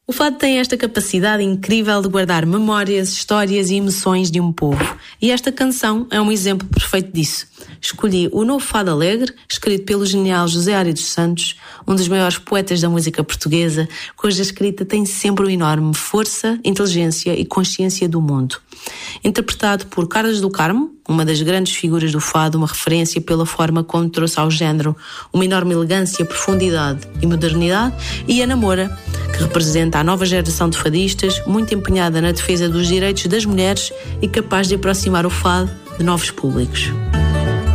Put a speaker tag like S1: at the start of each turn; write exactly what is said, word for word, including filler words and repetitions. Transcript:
S1: O fado tem esta capacidade incrível de guardar memórias, histórias e emoções de um povo. E esta canção é um exemplo perfeito disso. Escolhi o Novo Fado Alegre, escrito pelo genial José Ari dos Santos, um dos maiores poetas da música portuguesa, cuja escrita tem sempre uma enorme força, inteligência e consciência do mundo. Interpretado por Carlos do Carmo, uma das grandes figuras do fado, uma referência pela forma como trouxe ao género uma enorme elegância, profundidade e modernidade, e Ana Moura, que representa a nova geração de fadistas, muito empenhada na defesa dos direitos das mulheres e capaz de aproximar o fado de novos públicos.